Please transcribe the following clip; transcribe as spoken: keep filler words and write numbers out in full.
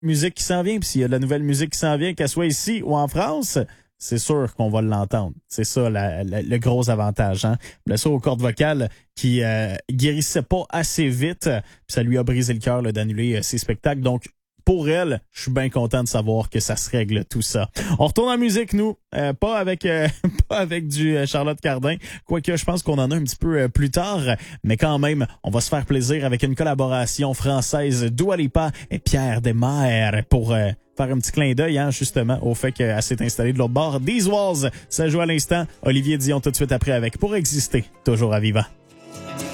musique qui s'en vient, puis s'il y a de la nouvelle musique qui s'en vient, qu'elle soit ici ou en France, c'est sûr qu'on va l'entendre. C'est ça la, la, le gros avantage. Hein? Blessure aux cordes vocales qui euh, guérissait pas assez vite, puis ça lui a brisé le cœur là, d'annuler euh, ses spectacles. Donc, pour elle, je suis bien content de savoir que ça se règle tout ça. On retourne en musique, nous. Euh, pas avec euh, pas avec du euh, Charlotte Cardin. Quoique, je pense qu'on en a un petit peu euh, plus tard. Mais quand même, on va se faire plaisir avec une collaboration française Dua Lipa et Pierre Desmarais pour euh, faire un petit clin d'œil, hein, justement, au fait qu'elle s'est installée de l'autre bord. These Walls, ça joue à l'instant. Olivier Dion tout de suite après avec Pour exister, toujours à vivant.